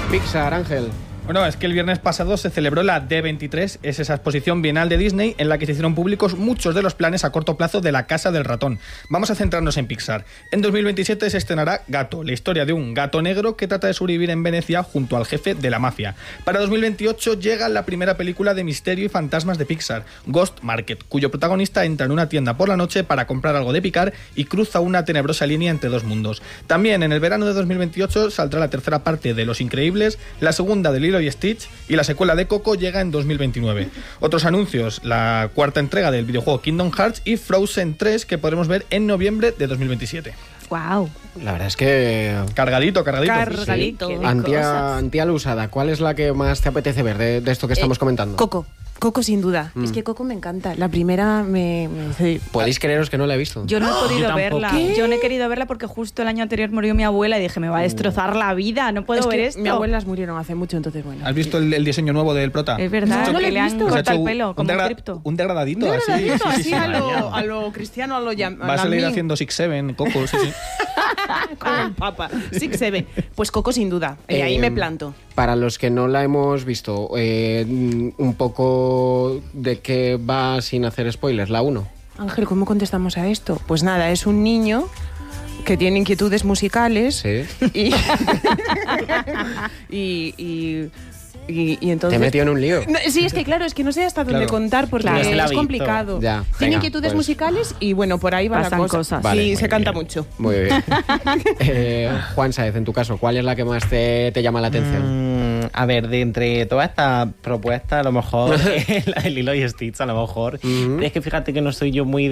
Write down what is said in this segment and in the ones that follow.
Pixar, Ángel. Bueno, es que el viernes pasado se celebró la D23, es esa exposición bienal de Disney en la que se hicieron públicos muchos de los planes a corto plazo de la Casa del Ratón. Vamos a centrarnos en Pixar. En 2027 se estrenará Gato, la historia de un gato negro que trata de sobrevivir en Venecia junto al jefe de la mafia. Para 2028 llega la primera película de misterio y fantasmas de Pixar, Ghost Market, cuyo protagonista entra en una tienda por la noche para comprar algo de picar y cruza una tenebrosa línea entre dos mundos. También en el verano de 2028 saldrá la tercera parte de Los Increíbles, la segunda de Lilo y Stitch y la secuela de Coco llega en 2029. Otros anuncios, la cuarta entrega del videojuego Kingdom Hearts y Frozen 3 que podremos ver en noviembre de 2027. Wow. La verdad es que... Cargadito. Cargadito. Sí. Antialusada, ¿cuál es la que más te apetece ver de esto que estamos comentando? Coco sin duda. Es que Coco me encanta. La primera me... Podéis creeros que no la he visto. Yo no he podido verla. ¿Qué? Yo no he querido verla porque justo el año anterior murió mi abuela y dije, me va a destrozar la vida, no puedo ver esto. Mis abuelas murieron hace mucho, entonces bueno. ¿Has visto el diseño nuevo del prota? Es verdad, No lo que he le han visto. cortado el pelo, como un cripto. Un degradadito, así. Así a lo cristiano, a lo Va a salir haciendo 6-7, Coco, sí. con el Papa. 6-7. Pues Coco sin duda. Ahí me planto. Para los que no la hemos visto, un poco de qué va sin hacer spoilers, la 1. Ángel, ¿cómo contestamos a esto? Pues nada, es un niño que tiene inquietudes musicales. Sí. Y entonces... Te metió en un lío. No, sí, es que claro, es que no sé hasta dónde contar porque Claro, es complicado. Ya, Tiene venga, inquietudes pues. musicales y bueno, por ahí va Pasan la cosa. cosas. Vale, Sí, muy se canta bien. mucho. Muy bien. Juan Sáez, en tu caso, ¿cuál es la que más te llama la atención? A ver, de entre todas estas propuestas, a lo mejor la de Lilo y Stitch, a lo mejor. Es que fíjate que no soy yo muy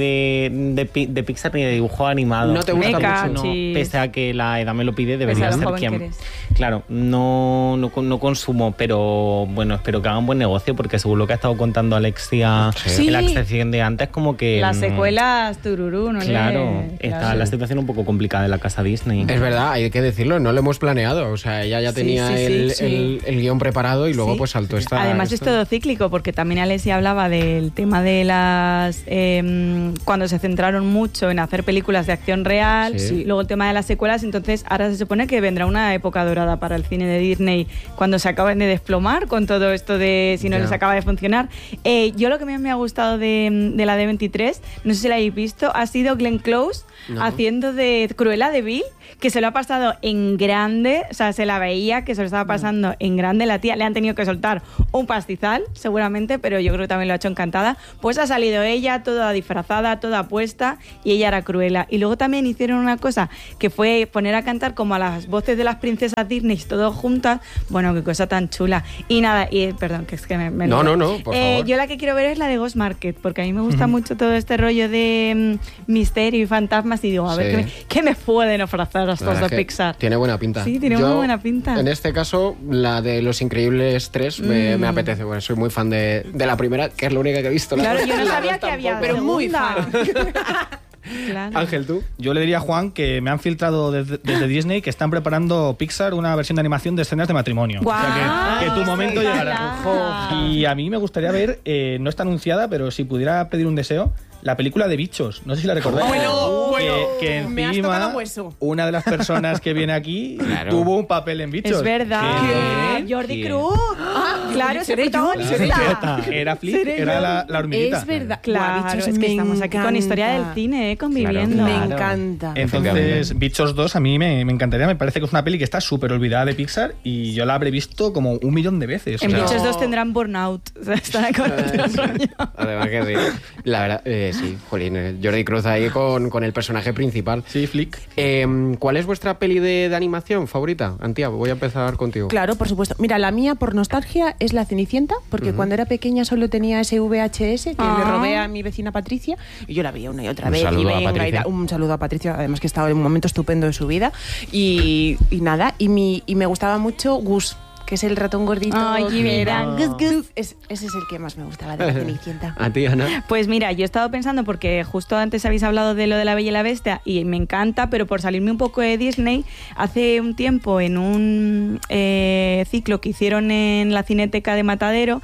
de Pixar ni de dibujo animado. No te gusta Me mucho. No, pese a que la edad me lo pide, Pese debería a lo ser joven que quien. eres. Claro, no consumo, pero bueno, espero que hagan buen negocio, porque según lo que ha estado contando Alexia Sí. en la sección de antes, como que. Las secuelas, tururú, ¿no? Claro, está claro. la situación un poco complicada en la casa Disney. Es verdad, hay que decirlo, no lo hemos planeado. O sea, ella ya tenía el guión preparado y luego Sí. pues saltó esta. Además es todo cíclico, porque también Alessia hablaba del tema de las... cuando se centraron mucho en hacer películas de acción real, Sí. luego el tema de las secuelas, entonces ahora se supone que vendrá una época dorada para el cine de Disney cuando se acaben de desplomar con todo esto de si no Ya. les acaba de funcionar. Yo lo que más me ha gustado de la D23, no sé si la habéis visto, ha sido Glenn Close haciendo de Cruella de Vil, que se lo ha pasado en grande, o sea, se la veía que se lo estaba pasando en grande la tía, le han tenido que soltar un pastizal, seguramente, pero yo creo que también lo ha hecho encantada. Pues ha salido ella, toda disfrazada, toda puesta, y ella era Cruella. Y luego también hicieron una cosa, que fue poner a cantar como a las voces de las princesas Disney, todas juntas. Bueno, qué cosa tan chula. Y nada, perdón, que es que me No, por favor. yo la que quiero ver es la de Ghost Market, porque a mí me gusta mucho todo este rollo de misterio y fantasmas, y digo, a ver, Sí. ¿qué me pueden ofrecer La estos verdad de es que Pixar? Tiene buena pinta. Sí, tiene muy buena pinta. En este caso, la de Los Increíbles 3 me apetece. Bueno, soy muy fan de la primera, que es la única que he visto. Claro, yo no La sabía dos que había tampoco. pero muy segunda. Claro. Ángel, ¿tú? Yo le diría a Juan que me han filtrado desde Disney que están preparando Pixar una versión de animación de escenas de matrimonio. ¡Guau! O sea que tu momento Sí, llegará. ojalá. Y a mí me gustaría ver, no está anunciada, pero si pudiera pedir un deseo, la película de Bichos. No sé si la recordáis. que me has encima tocado hueso. una de las personas que viene aquí Claro. tuvo un papel en Bichos. Es verdad. Que- Jordi ¿Quién? Cruz. Claro, ese seré yo, protagonista. Era Flick, era la hormiguita. Es verdad. Claro, Guau, Bichos, es que me estamos aquí con historia del encanta. cine, conviviendo. Me Claro. encanta. Entonces, Bichos 2 a mí me encantaría. Me parece que es una peli que está súper olvidada de Pixar y yo la habré visto como 1.000.000 de veces. En O sea, Bichos 2 tendrán burnout. O sea, estarán con otro rollo. Además que sí. La verdad, sí, jolín, Jordi Cruz ahí con el personaje principal. Sí, Flick. ¿Cuál es vuestra peli de animación favorita? Antía, voy a empezar contigo. Claro, por supuesto. Mira, la mía por nostalgia es La Cenicienta, porque cuando era pequeña solo tenía ese VHS que le robé a mi vecina Patricia y yo la veía una y otra Un vez. saludo y a venga, Patricia. un saludo a Patricia, además que estaba en un momento estupendo de su vida. Y nada, y me gustaba mucho Gus, que es el ratón gordito. Ay, que Jimmy, era- Gus, Gus. Ese es el que más me gustaba de La Cenicienta. ¿A ti, Ana? Pues mira, yo he estado pensando, porque justo antes habéis hablado de lo de La Bella y la Bestia y me encanta, pero por salirme un poco de Disney, hace un tiempo en un ciclo que hicieron en la Cineteca de Matadero,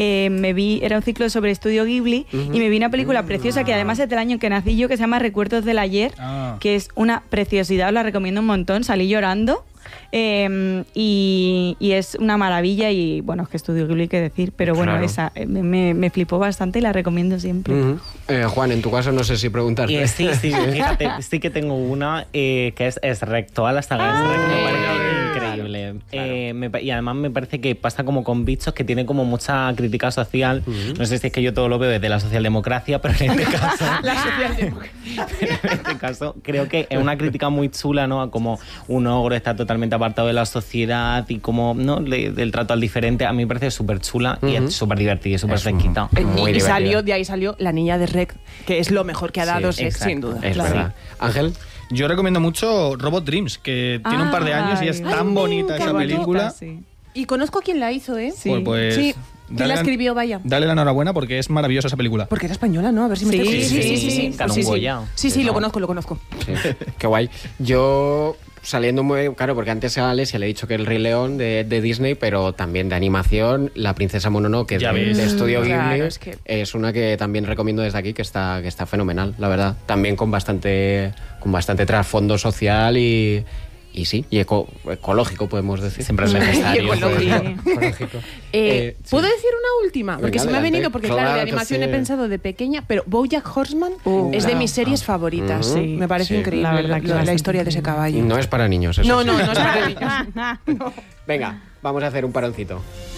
era un ciclo sobre Estudio Ghibli y me vi una película preciosa que además es del año que nací yo, que se llama Recuerdos del Ayer, Ah. que es una preciosidad, os la recomiendo un montón, salí llorando. y es una maravilla y bueno, es que Estudio Ghibli qué decir, pero bueno, Claro. esa me flipó bastante y la recomiendo siempre. Juan, en tu caso no sé si preguntarte. Sí, fíjate, sí que tengo una que es Rec, toda la saga es Rec, me parece increíble. Y además me parece que pasa como con Bichos, que tiene como mucha crítica social. No sé si es que yo todo lo veo desde la socialdemocracia, pero en este caso... pero en este caso creo que es una crítica muy chula, ¿no? A cómo un ogro está totalmente apartado de la sociedad y cómo, ¿no? Del trato al diferente. A mí me parece súper chula y es súper divertida y súper fresquita. Muy Y divertida. de ahí salió La Niña de Rec, que es lo mejor que ha dado Shrek, exacto. sin duda. Es Claro. verdad. Ángel, Yo recomiendo mucho Robot Dreams, que tiene un par de años y es Ay, tan me bonita esa encantó. película. Sí. Y conozco a quien la hizo, ¿eh? Sí. Pues, Sí. ¿Quién la dale escribió, vaya? Dale la enhorabuena porque es maravillosa esa película. Porque era española, ¿no? A ver si me Sí, estoy... sí. Ganó un Goya. Sí, lo conozco. sí, qué guay. Yo saliendo muy... Claro, porque antes a Alesia le he dicho que El Rey León de Disney, pero también de animación, La Princesa Mononoke Ya de ves. Estudio Ghibli. Claro, es que- Es una que también recomiendo desde aquí, que está fenomenal, la verdad. También con bastante trasfondo social y sí, y ecológico, podemos decir. Siempre es necesario. Y ecológico. Ecológico. ¿Puedo Sí. decir una última? Porque Venga, se me ha adelante. venido, porque claro, Claro de que animación sí. he pensado de pequeña, pero BoJack Horseman es de mis series favoritas. Sí. Me parece Sí. increíble La verdad que la bastante historia de ese caballo. No es para niños, eso No, sí. no es para niños. Venga, vamos a hacer un paroncito.